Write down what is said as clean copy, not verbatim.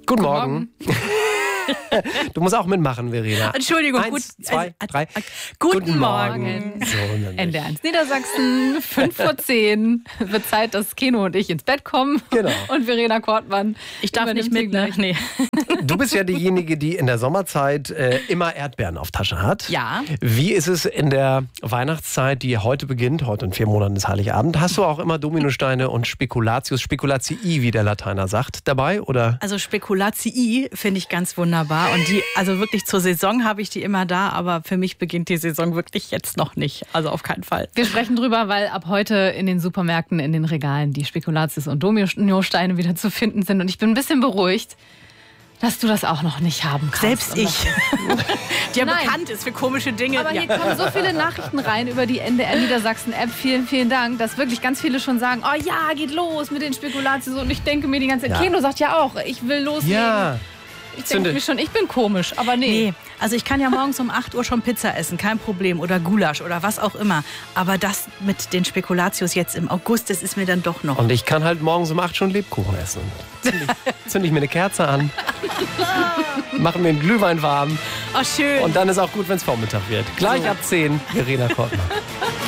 Guten Morgen. Du musst auch mitmachen, Verena. Entschuldigung. 1, 2, 3. Guten Morgen. So, NDR1 Niedersachsen, 5:10 wird Zeit, dass Keno und ich ins Bett kommen. Genau. Und Verena Kortmann. Ich darf nicht mit, ne? Nee. Du bist ja diejenige, die in der Sommerzeit immer Erdbeeren auf Tasche hat. Ja. Wie ist es in der Weihnachtszeit, die heute beginnt? Heute in 4 Monaten ist Heiligabend. Hast du auch immer Dominosteine und Spekulatius, Spekulatii, wie der Lateiner sagt, dabei? Oder? Also Spekulatii finde ich ganz wunderbar. Und die, also wirklich zur Saison habe ich die immer da, aber für mich beginnt die Saison wirklich jetzt noch nicht. Also auf keinen Fall. Wir sprechen drüber, weil ab heute in den Supermärkten, in den Regalen die Spekulatius und Dominosteine wieder zu finden sind. Und ich bin ein bisschen beruhigt, dass du das auch noch nicht haben kannst. Selbst ich, die ja Nein. bekannt ist für komische Dinge. Aber Ja. hier kommen so viele Nachrichten rein über die NDR Niedersachsen-App. Vielen, vielen Dank, dass wirklich ganz viele schon sagen, oh ja, geht los mit den Spekulatius. Und ich denke mir die ganze Zeit, Ja. Keno sagt ja auch, ich will loslegen. Ja. Ich denke mir schon, ich bin komisch, aber Nee, also ich kann ja morgens um 8 Uhr schon Pizza essen, kein Problem. Oder Gulasch oder was auch immer. Aber das mit den jetzt im August, das ist mir dann doch noch. Und ich kann halt morgens um 8 schon Lebkuchen essen. Zünd ich mir eine Kerze an, mache mir einen Glühwein warm Oh, schön. und dann ist auch gut, wenn es Vormittag wird. Gleich ab 10, Verena Kortmann.